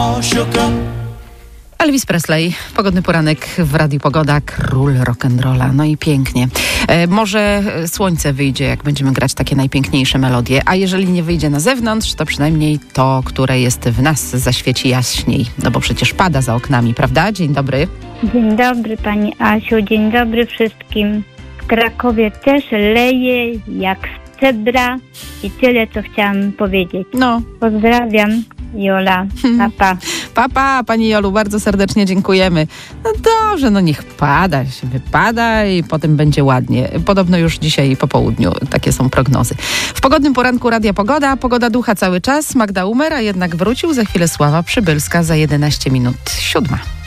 Elvis Presley, pogodny poranek w Radiu Pogoda, król rock'n'rolla, no i pięknie. Może słońce wyjdzie, jak będziemy grać takie najpiękniejsze melodie, a jeżeli nie wyjdzie na zewnątrz, to przynajmniej to, które jest w nas, zaświeci jaśniej, no bo przecież pada za oknami, prawda? Dzień dobry. Dzień dobry Pani Asiu, dzień dobry wszystkim. W Krakowie też leje jak z cebra i tyle, co chciałam powiedzieć. No. Pozdrawiam, Jola. Pa. Pa, Pani Jolu, bardzo serdecznie dziękujemy. No dobrze, no niech pada, się wypada i potem będzie ładnie. Podobno już dzisiaj po południu takie są prognozy. W pogodnym poranku Radia Pogoda, pogoda ducha cały czas. Magda Umer, a jednak wrócił za chwilę Sława Przybylska za 11 minut 7.